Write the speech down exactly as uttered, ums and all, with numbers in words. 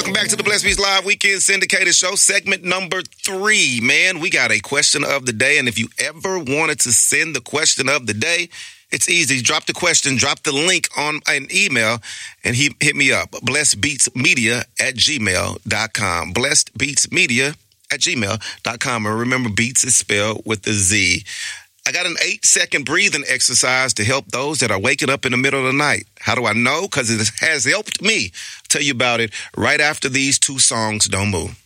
Welcome back to the Blessed Beats Live Weekend Syndicated Show, segment number three. Man, we got a question of the day, and if you ever wanted to send the question of the day, it's easy. Drop the question, drop the link on an email, and he hit me up. blessedbeatsmedia at gmail dot com. blessedbeatsmedia at gmail dot com. And remember, Beats is spelled with a Z. I got an eight-second breathing exercise to help those that are waking up in the middle of the night. How do I know? Because it has helped me. I'll tell you about it right after these two songs. Don't move.